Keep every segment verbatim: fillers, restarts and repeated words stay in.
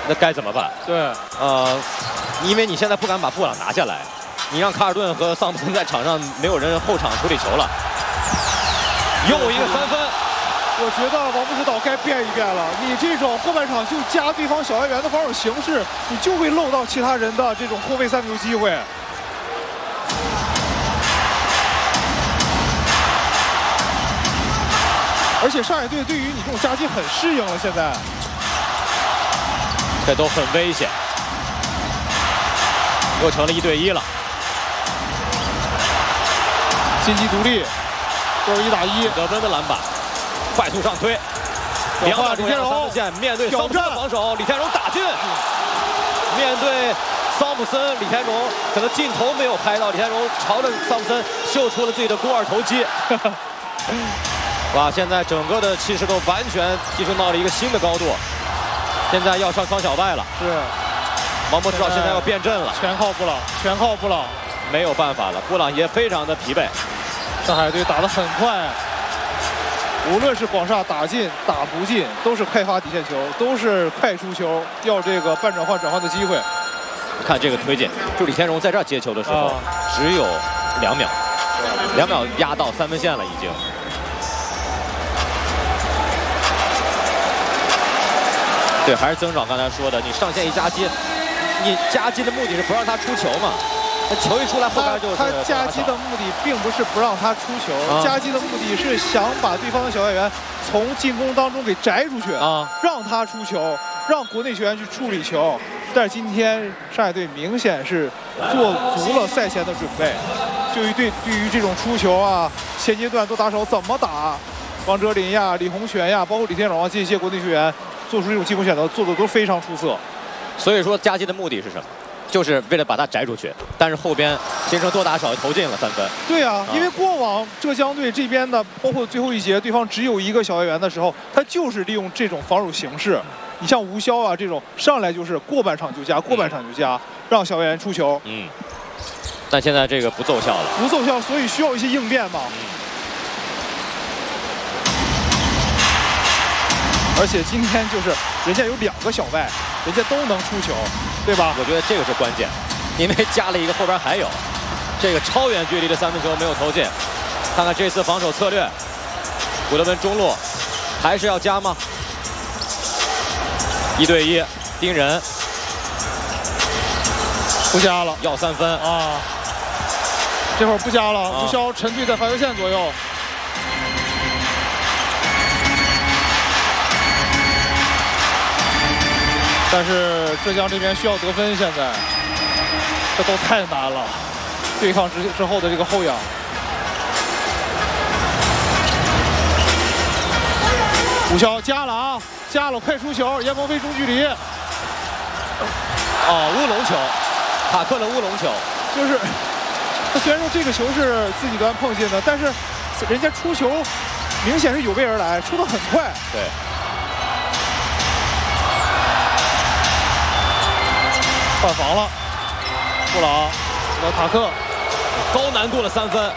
那该怎么办？ 对， 呃，因为你现在不敢把布朗拿下来，你让卡尔顿和桑普森在场上没有人后场处理球了，又一个三分。 我觉得王布指导该变一变了。你这种后半场就加对方小外援的防守形式，你就会漏到其他人的这种后卫三分球机会。而且上海队对于你这种夹击很适应了，现在。 这都很危险，又成了一对一了。 晋级独立，都是一打一。 得分的篮板，快速上推，两打中央三分线，面对桑普森的防守，李天荣打进。面对桑普森，李天荣可能镜头没有拍到，李天荣朝着桑普森秀出了自己的肱二头肌。哇，现在整个的气势都完全提升到了一个新的高度。现在要上双小外了， 是王博指导现在要变阵了， 全靠布朗，全靠布朗， 没有办法了，布朗也非常的疲惫。 上海队打得很快，无论是广厦打进打不进，都是快发底线球，都是快出球，要这个半转换转换的机会。 看这个推进，就李天荣在这儿接球的时候， 啊、 只有两秒，两秒压到三分线了已经。对，还是曾长刚才说的，你上线一夹击，你夹击的目的是不让他出球嘛？那球一出来，后边就是他夹击的目的并不是不让他出球，啊、夹击的目的是想把对方的小外援从进攻当中给摘出去，啊，让他出球，让国内球员去处理球。但是今天上海队明显是做足了赛前的准备，就于对对于这种出球啊，现阶段做打手怎么打，王哲林呀、李洪权呀，包括李天荣啊这些国内球员。做出这种进攻选择，做的都非常出色。 所以说夹击的目的是什么？就是为了把他摘出去。但是后边新生多打少投进了三分。 对啊，啊因为过往浙江队这边的，包括最后一节对方只有一个小外援的时候，他就是利用这种防守形式。你像吴骁啊这种，上来就是过半场就加，过半场就加，嗯、让小外援出球。 嗯。但现在这个不奏效了。 不奏效，所以需要一些应变嘛。嗯而且今天就是人家有两个小外，人家都能出球，对吧？ 我觉得这个是关键，因为加了一个后边还有这个超远距离的三分球没有投进。看看这次防守策略，古德文中路还是要加吗？一对一盯人， 不加了， 要三分啊！这会儿不加了，吴骁沉醉在罚球线左右。但是浙江这边需要得分，现在这都太难了，对抗之之后的这个后仰。吴骁加了啊，加了，快出球，严鹏飞中距离。 哦，乌龙球，塔克的乌龙球， 就是他虽然说这个球是自己端碰进的，但是人家出球明显是有备而来，出得很快。 对。 换防了，布朗和塔克， 高难度的三分。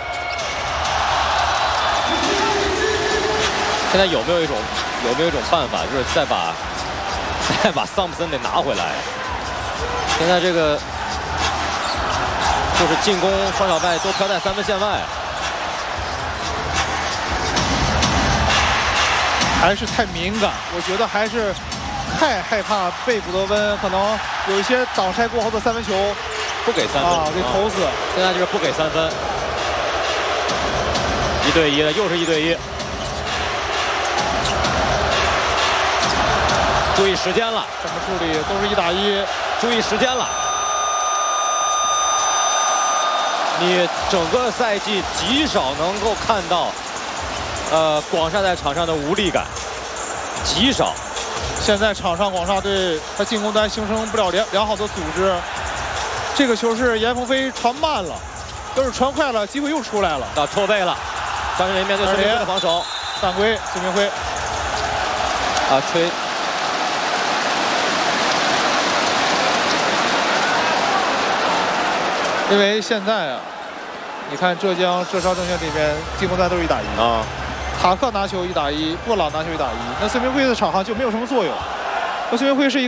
现在有没有一种有没有一种办法，就是再把再把桑普森得拿回来？现在这个就是进攻双小外都飘在三分线外， 还是太敏感，我觉得还是。太害怕被古德温可能有一些挡拆过后的三分球不给三分啊，给投死。 现在就是不给三分，一对一的，又是一对一。注意时间了， 怎么处理都是一打一， 注意时间了。你整个赛季极少能够看到，呃，广厦在场上的无力感，极少。 现在场上广厦队他进攻端形成不了良良好的组织，这个球是严鹏飞传慢了，要是传快了，机会又出来了。 到错位了，张镇麟面对孙明辉的防守， 犯规，孙明辉啊吹。 因为现在啊，你看浙江浙商证券这边进攻端都是一打一啊。塔克拿球一打一，布朗拿球一打一，那孙明辉的场上就没有什么作用。那孙明辉是一个。